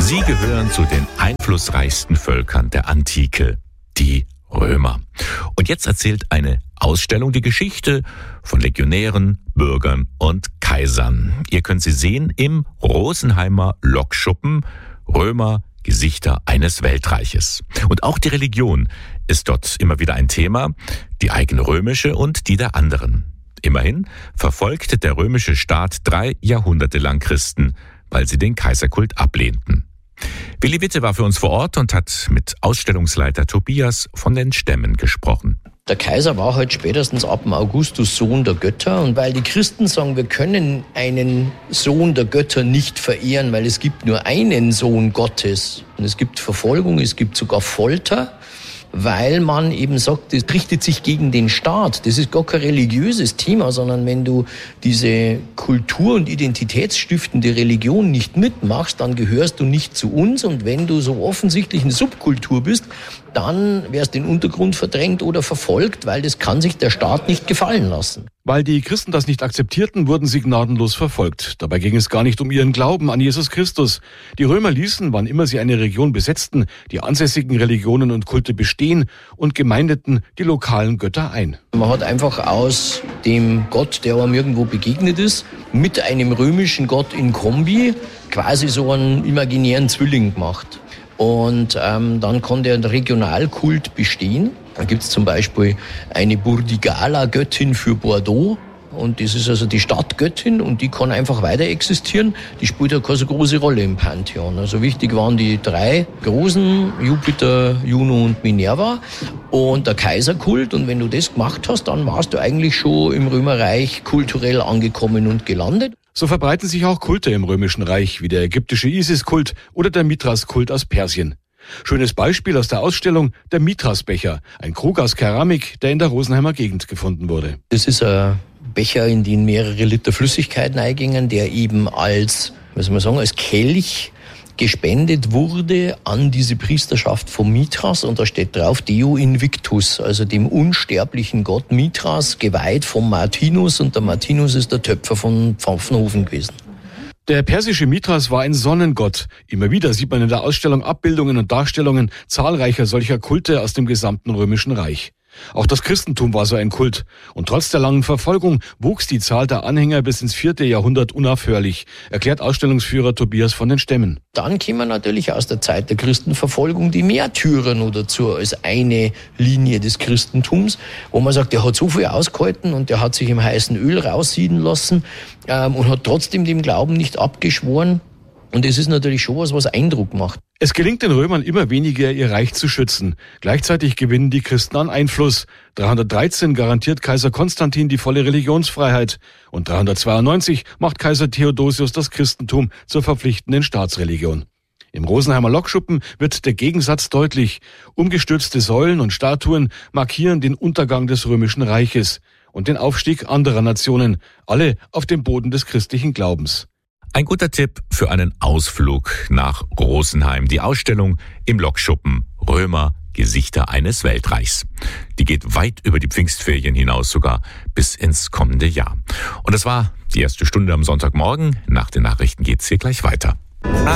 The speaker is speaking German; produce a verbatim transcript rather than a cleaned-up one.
Sie gehören zu den einflussreichsten Völkern der Antike, die Römer. Und jetzt erzählt eine Ausstellung die Geschichte von Legionären, Bürgern und Kaisern. Ihr könnt sie sehen im Rosenheimer Lokschuppen, Römer, Gesichter eines Weltreiches. Und auch die Religion ist dort immer wieder ein Thema, die eigene römische und die der anderen. Immerhin verfolgte der römische Staat drei Jahrhunderte lang Christen, weil sie den Kaiserkult ablehnten. Willi Witte war für uns vor Ort und hat mit Ausstellungsleiter Tobias von den Stämmen gesprochen. Der Kaiser war halt spätestens ab dem Augustus Sohn der Götter. Und weil die Christen sagen, wir können einen Sohn der Götter nicht verehren, weil es gibt nur einen Sohn Gottes. Und es gibt Verfolgung, es gibt sogar Folter, weil man eben sagt, das richtet sich gegen den Staat. Das ist gar kein religiöses Thema, sondern wenn du diese kultur- und identitätsstiftende Religion nicht mitmachst, dann gehörst du nicht zu uns. Und wenn du so offensichtlich eine Subkultur bist, dann wärst du in den Untergrund verdrängt oder verfolgt, weil das kann sich der Staat nicht gefallen lassen. Weil die Christen das nicht akzeptierten, wurden sie gnadenlos verfolgt. Dabei ging es gar nicht um ihren Glauben an Jesus Christus. Die Römer ließen, wann immer sie eine Region besetzten, die ansässigen Religionen und Kulte bestehen und gemeindeten die lokalen Götter ein. Man hat einfach aus dem Gott, der einem irgendwo begegnet ist, mit einem römischen Gott in Kombi quasi so einen imaginären Zwilling gemacht. Und ähm, dann kann der Regionalkult bestehen. Da gibt es zum Beispiel eine Burdigala-Göttin für Bordeaux. Und das ist also die Stadtgöttin und die kann einfach weiter existieren. Die spielt ja keine so große Rolle im Pantheon. Also wichtig waren die drei großen, Jupiter, Juno und Minerva und der Kaiserkult. Und wenn du das gemacht hast, dann warst du eigentlich schon im Römerreich kulturell angekommen und gelandet. So verbreiten sich auch Kulte im Römischen Reich, wie der ägyptische Isis-Kult oder der Mithras-Kult aus Persien. Schönes Beispiel aus der Ausstellung, der Mithras-Becher, ein Krug aus Keramik, der in der Rosenheimer Gegend gefunden wurde. Das ist ein Becher, in den mehrere Liter Flüssigkeit eingingen, der eben als, was soll man sagen, als Kelch gespendet wurde an diese Priesterschaft von Mithras. Und da steht drauf, Deo Invictus, also dem unsterblichen Gott Mithras, geweiht vom Martinus. Und der Martinus ist der Töpfer von Pfaffenhofen gewesen. Der persische Mithras war ein Sonnengott. Immer wieder sieht man in der Ausstellung Abbildungen und Darstellungen zahlreicher solcher Kulte aus dem gesamten Römischen Reich. Auch das Christentum war so ein Kult. Und trotz der langen Verfolgung wuchs die Zahl der Anhänger bis ins vierte Jahrhundert unaufhörlich, erklärt Ausstellungsführer Tobias von den Stämmen. Dann kommen natürlich aus der Zeit der Christenverfolgung die Märtyrer noch dazu als eine Linie des Christentums, wo man sagt, der hat so viel ausgehalten und der hat sich im heißen Öl raussieden lassen ähm, und hat trotzdem dem Glauben nicht abgeschworen. Und es ist natürlich schon was, was Eindruck macht. Es gelingt den Römern immer weniger, ihr Reich zu schützen. Gleichzeitig gewinnen die Christen an Einfluss. dreihundertdreizehn garantiert Kaiser Konstantin die volle Religionsfreiheit. Und dreihundertzweiundneunzig macht Kaiser Theodosius das Christentum zur verpflichtenden Staatsreligion. Im Rosenheimer Lokschuppen wird der Gegensatz deutlich. Umgestürzte Säulen und Statuen markieren den Untergang des Römischen Reiches und den Aufstieg anderer Nationen, alle auf dem Boden des christlichen Glaubens. Ein guter Tipp für einen Ausflug nach Rosenheim. Die Ausstellung im Lokschuppen Römer, Gesichter eines Weltreichs. Die geht weit über die Pfingstferien hinaus, sogar bis ins kommende Jahr. Und das war die erste Stunde am Sonntagmorgen. Nach den Nachrichten geht's hier gleich weiter.